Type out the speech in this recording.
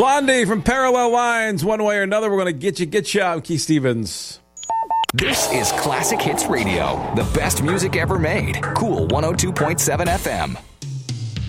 Blondie from Parallel Lines. One way or another, we're going to get you. I'm Keith Stevens. This is Classic Hits Radio, the best music ever made. Cool 102.7 FM.